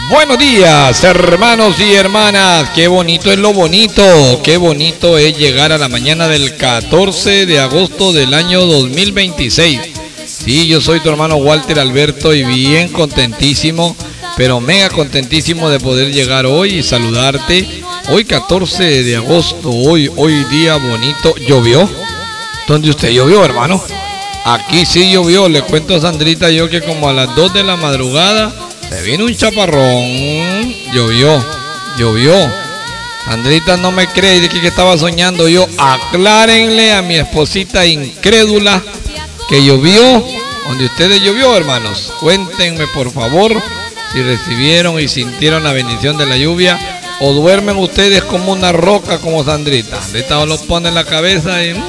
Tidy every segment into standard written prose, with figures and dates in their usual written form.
Buenos días, hermanos y hermanas. Qué bonito es lo bonito. Qué bonito es llegar a la mañana del 14 de agosto del año 2026. Sí, yo soy tu hermano Walter Alberto y bien contentísimo, pero mega contentísimo de poder llegar hoy y saludarte. Hoy 14 de agosto, hoy día bonito. ¿Llovió? ¿Dónde usted llovió, hermano? Aquí sí llovió. Le cuento a Sandrita yo que como a las 2 de la madrugada se vino un chaparrón. Llovió. Sandrita no me cree, dice que estaba soñando yo. Aclárenle a mi esposita incrédula que llovió. Donde ustedes llovió, hermanos. Cuéntenme por favor si recibieron y sintieron la bendición de la lluvia, o duermen ustedes como una roca como Sandrita. Sandrita lo pone en la cabeza y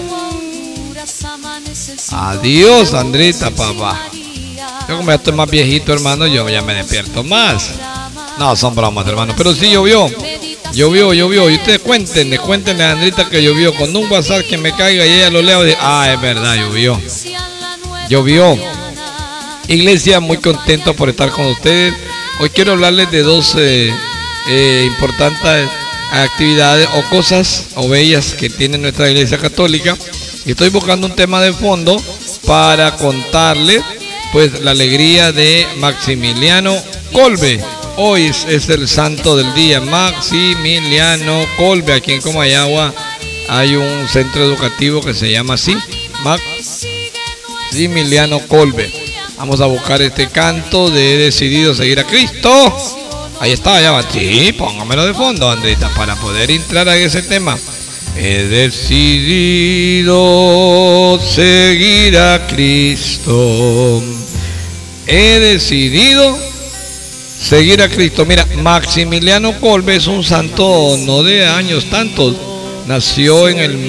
adiós, Sandrita, papá. Yo como ya estoy más viejito, hermano, yo ya me despierto más. No, son bromas, hermano. Pero sí llovió. Y ustedes cuéntenle a Sandrita que llovió. Con un WhatsApp que me caiga y ella lo lea. Es verdad, llovió. Iglesia, muy contento por estar con ustedes. Hoy quiero hablarles de dos importantes actividades o cosas o bellas que tiene nuestra iglesia católica. Y estoy buscando un tema de fondo para contarles pues la alegría de Maximiliano Kolbe. Hoy es el santo del día, Maximiliano Kolbe. Aquí en Comayagua hay un centro educativo que se llama así, Maximiliano Kolbe. Vamos a buscar este canto de He decidido seguir a Cristo. Ahí está, ya va. Sí, póngamelo de fondo, Andrita, para poder entrar a ese tema. He decidido seguir a Cristo. He decidido seguir a Cristo. Mira, Maximiliano Kolbe es un santo no de años tantos. Nació en el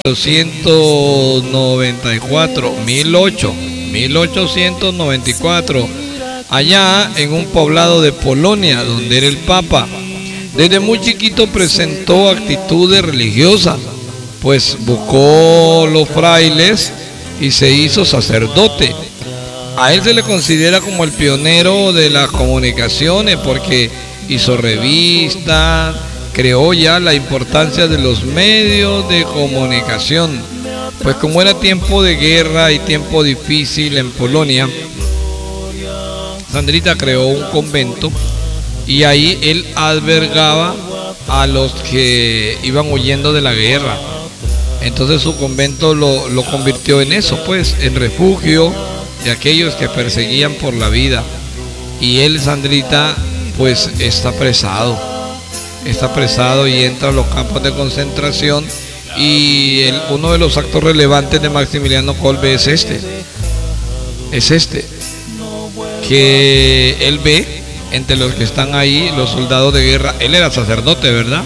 1894, allá en un poblado de Polonia, donde era el Papa. Desde muy chiquito presentó actitudes religiosas, pues buscó los frailes y se hizo sacerdote. A él se le considera como el pionero de las comunicaciones porque hizo revistas, creó ya la importancia de los medios de comunicación. Pues como era tiempo de guerra y tiempo difícil en Polonia, Sandrita creó un convento y ahí él albergaba a los que iban huyendo de la guerra. Entonces su convento lo convirtió en eso, pues, en refugio de aquellos que perseguían por la vida. Y él, Sandrita, pues está presado y entra a los campos de concentración. Y uno de los actos relevantes de Maximiliano Kolbe es este, que él ve entre los que están ahí, los soldados de guerra. Él era sacerdote, ¿verdad?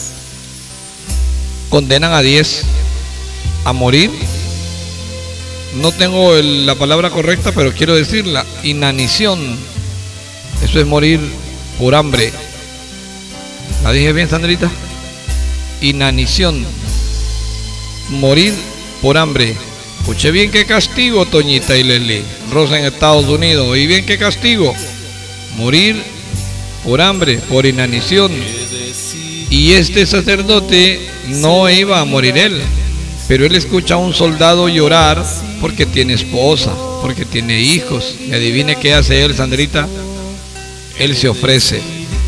Condenan a 10 a morir. No tengo la palabra correcta, pero quiero decirla: inanición. Eso es morir por hambre. ¿La dije bien, Sandrita? Inanición. Morir por hambre. Escuché bien qué castigo, Toñita y Leslie Rosa, en Estados Unidos. Y bien qué castigo. Morir por hambre, por inanición. Y este sacerdote no iba a morir él, pero él escucha a un soldado llorar porque tiene esposa, porque tiene hijos. Y adivine qué hace él, Sandrita. Él se ofrece.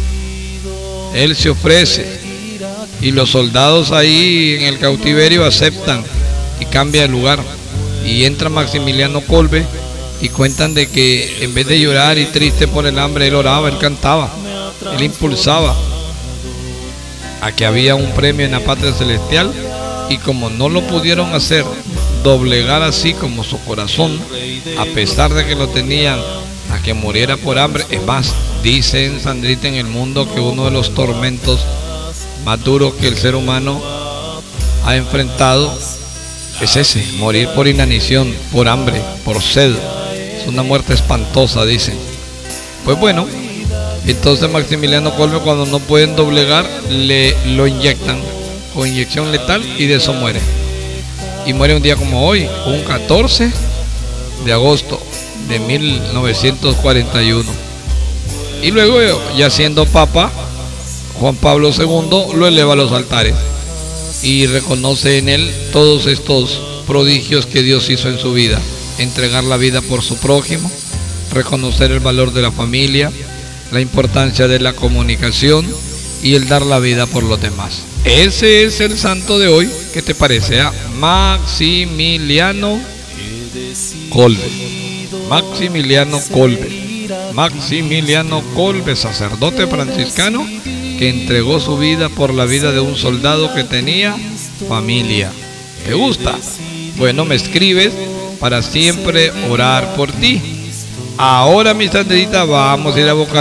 Y los soldados ahí en el cautiverio aceptan y cambia el lugar. Y entra Maximiliano Kolbe y cuentan de que en vez de llorar y triste por el hambre, él oraba, él cantaba, él impulsaba a que había un premio en la patria celestial. Y como no lo pudieron hacer doblegar así como su corazón, a pesar de que lo tenían, a que muriera por hambre. Es más, dicen, Sandrita, en el mundo que uno de los tormentos más duros que el ser humano ha enfrentado es ese: morir por inanición, por hambre, por sed. Es una muerte espantosa, dicen. Pues bueno, entonces Maximiliano Kolbe, cuando no pueden doblegar, lo inyectan con inyección letal y de eso muere. Y muere un día como hoy, un 14 de agosto de 1941. Y luego, ya siendo papa, Juan Pablo II lo eleva a los altares y reconoce en él todos estos prodigios que Dios hizo en su vida: entregar la vida por su prójimo, reconocer el valor de la familia, la importancia de la comunicación y el dar la vida por los demás. Ese es el santo de hoy. ¿Qué te parece? Maximiliano Kolbe. Maximiliano Kolbe. Maximiliano Kolbe, sacerdote franciscano que entregó su vida por la vida de un soldado que tenía familia. ¿Te gusta? Bueno, me escribes para siempre orar por ti. Ahora, mi santita, vamos a ir a buscar